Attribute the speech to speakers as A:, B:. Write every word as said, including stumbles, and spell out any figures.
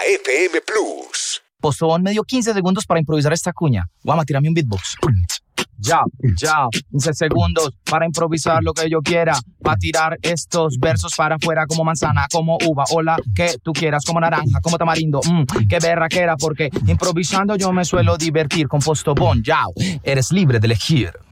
A: F M Plus.
B: Postobón me dio quince segundos para improvisar esta cuña. Vamos a tirarme un beatbox. Ya, ya, quince segundos para improvisar lo que yo quiera, para tirar estos versos para afuera como manzana, como uva, o la que tú quieras, como naranja, como tamarindo, mmm, qué berraquera, porque improvisando yo me suelo divertir con Postobón, ya, eres libre de elegir.